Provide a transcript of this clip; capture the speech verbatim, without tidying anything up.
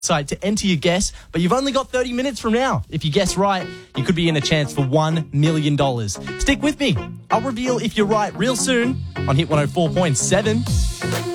site to enter your guess, but you've only got thirty minutes from now. If you guess right, you could be in a chance for one million dollars. Stick with me. I'll reveal if you're right real soon on Hit one oh four point seven.